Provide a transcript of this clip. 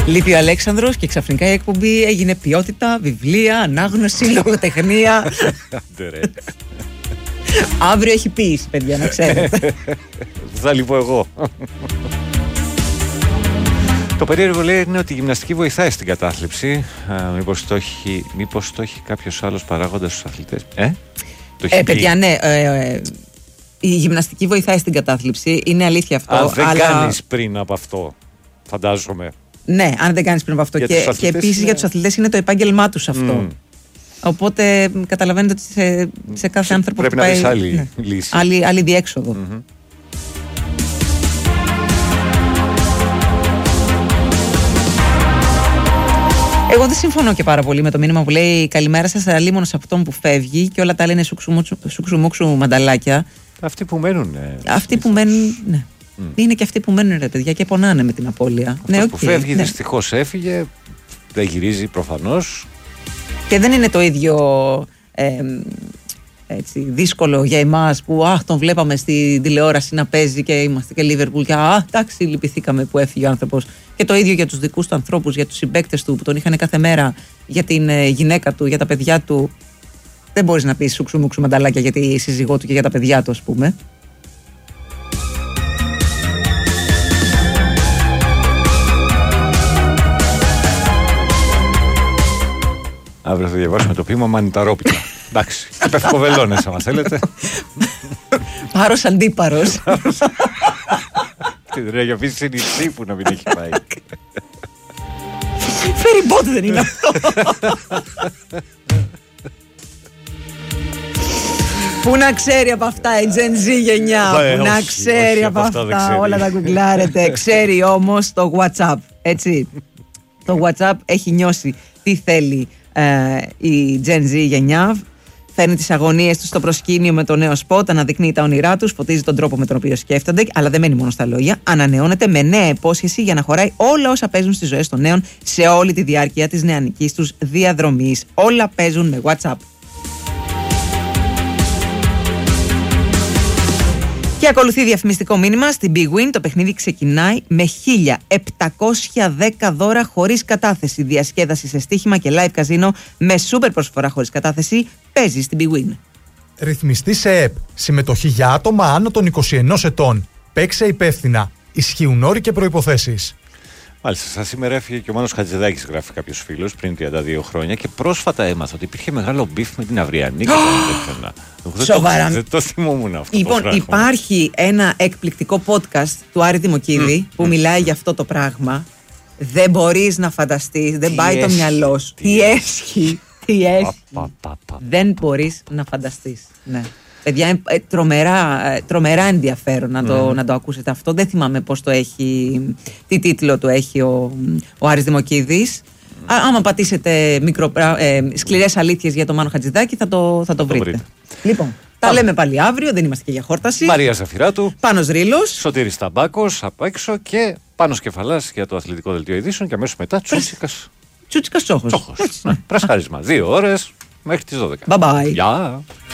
Λείπει ο Αλέξανδρος και ξαφνικά η εκπομπή έγινε ποιότητα, βιβλία, ανάγνωση, λογοτεχνία. Αύριο έχει ποίηση, παιδιά, να ξέρετε. Θα λείπω εγώ. Το περίεργο λέει είναι ότι η γυμναστική βοηθάει στην κατάθλιψη. Μήπως το έχει κάποιος άλλος παράγοντας στους αθλητές. Παιδιά, ναι. Η γυμναστική βοηθάει στην κατάθλιψη. Είναι αλήθεια αυτό. Αν δεν κάνεις πριν από αυτό, φαντάζομαι. Ναι, αν δεν κάνεις πριν από αυτό. Και επίσης για τους αθλητές είναι το επάγγελμά τους αυτό. Οπότε καταλαβαίνετε ότι σε κάθε άνθρωπο πρέπει να βρεις άλλη λύση. Άλλη διέξοδο. Εγώ δεν συμφωνώ και πάρα πολύ με το μήνυμα που λέει καλημέρα σας, αλίμονος αυτόν που φεύγει και όλα τα άλλα είναι σουξουμούξου μανταλάκια. Αυτοί που μένουν. Αυτοί που μένουν, ναι. Είναι και αυτοί που μένουν, ρε παιδιά, και πονάνε με την απώλεια. Αυτό που φεύγει δυστυχώς έφυγε, δεν γυρίζει προφανώς. Και δεν είναι το ίδιο έτσι, δύσκολο για εμάς που τον βλέπαμε στη τηλεόραση να παίζει και είμαστε και Λίβερπουλ και εντάξει, λυπηθήκαμε που έφυγε ο άνθρωπος. Και το ίδιο για τους δικούς του ανθρώπους, για τους συμπαίκτες του που τον είχαν κάθε μέρα, για την γυναίκα του, για τα παιδιά του. Δεν μπορείς να πεις σουξουμούξου μανταλάκια για τη σύζυγό του και για τα παιδιά του, ας πούμε. Αύριο θα διαβάσουμε το ποίημα Μανιταρόπιτα. Εντάξει, και πευκοβελώνες άμα θέλετε. Πάρος αντίπαρος. Την ρε αφήσεις είναι νησί που να μην έχει πάει. Φεριμπότ δεν είναι αυτό. Πού να ξέρει από αυτά η Gen Z γενιά. Πού να ξέρει από αυτά. Όλα τα γκουγκλάρετε. Ξέρει όμως το WhatsApp. Έτσι. Το WhatsApp έχει νιώσει τι θέλει η Gen Z γενιά. Φέρνει τις αγωνίες τους στο προσκήνιο με το νέο σποτ, αναδεικνύει τα όνειρά τους, φωτίζει τον τρόπο με τον οποίο σκέφτονται, αλλά δεν μένει μόνο στα λόγια. Ανανεώνεται με νέα υπόσχεση για να χωράει όλα όσα παίζουν στις ζωές των νέων σε όλη τη διάρκεια της νεανικής τους διαδρομής. Όλα παίζουν με WhatsApp. Και ακολουθεί διαφημιστικό μήνυμα στην Big Win. Το παιχνίδι ξεκινάει με 1.710 δώρα χωρίς κατάθεση. Διασκέδαση σε στοίχημα και live καζίνο με σούπερ προσφορά χωρίς κατάθεση. Παίζει στην Big Win. Ρυθμιστή σε ΕΠ. Συμμετοχή για άτομα άνω των 21 ετών. Παίξε υπεύθυνα. Ισχύουν όροι και προϋποθέσεις. Μάλιστα, σήμερα έφυγε και ο Μάνος Χατζηδάκης, γράφει κάποιος φίλος, πριν 32 χρόνια και πρόσφατα έμαθα ότι υπήρχε μεγάλο μπιφ με την Αυριανή και τον Σοβαρά. Δεν το θυμόμουν αυτό. Λοιπόν, υπάρχει ένα εκπληκτικό podcast του Άρη Δημοκίδη που μιλάει για αυτό το πράγμα. Δεν μπορείς να φανταστείς, δεν πάει το μυαλό σου. Τι έσχει. Δεν μπορείς να φανταστείς. Ναι. Παιδιά, τρομερά ενδιαφέρον να το ακούσετε αυτό. Δεν θυμάμαι πώς το έχει, τι τίτλο του έχει ο Άρης Δημοκίδης. Άμα πατήσετε σκληρές αλήθειες για τον Μάνο Χατζηδάκη θα το βρείτε. Λοιπόν, τα λέμε πάλι αύριο, δεν είμαστε και για χόρταση. Μαρία Ζαφυράτου, Πάνος Ρήλος, Σωτήρης Ταμπάκος απ' έξω και Πάνος Κεφαλάς για το αθλητικό δελτίο ειδήσεων και αμέσως μετά Τσούτσικας Τσόχος. Πρασχάρισμα. 2 ώρες μέχρι τις 12. Bye bye. Γεια.